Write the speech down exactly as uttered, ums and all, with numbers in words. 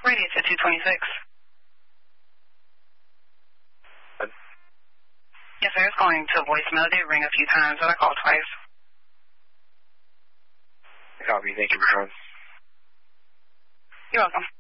Radius at two twenty-six. What? Yes, sir. It's going to voicemail. It did ring a few times, but I called twice. Copy. Thank you for calling. You're welcome.